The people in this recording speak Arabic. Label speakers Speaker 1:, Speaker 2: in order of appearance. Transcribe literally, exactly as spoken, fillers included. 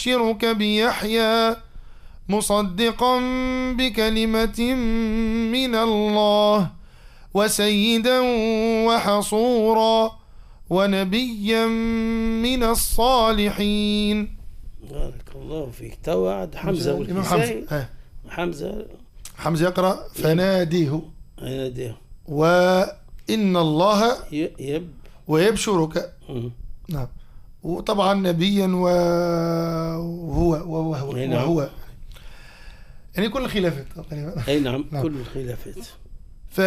Speaker 1: ونبشرك بيحيى مصدقا بكلمة من الله وسيدا وحصورا ونبيا من الصالحين.
Speaker 2: بارك الله فيك. توعد حمزة والكسائي.
Speaker 1: حمزة.
Speaker 2: حمزة
Speaker 1: حمزة يقرأ فناديه
Speaker 2: فناديه
Speaker 1: وإن الله
Speaker 2: يب
Speaker 1: ويبشرك. نعم. وطبعا نبيا وهو وهو, وهو. يعني كل الخلافات.
Speaker 2: أي نعم, نعم. كل الخلافات.